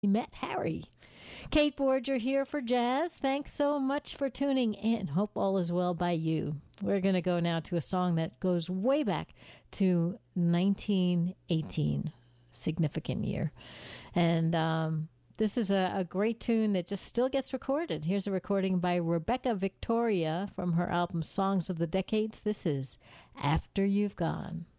Met Harry. Kate Borger here for Jazz. Thanks so much for tuning in. Hope all is well by you. We're going to go now to a song that goes way back to 1918, significant year. And this is a great tune that just still gets recorded. Here's a recording by Rebecca Victoria from her album Songs of the Decades. This is After You've Gone.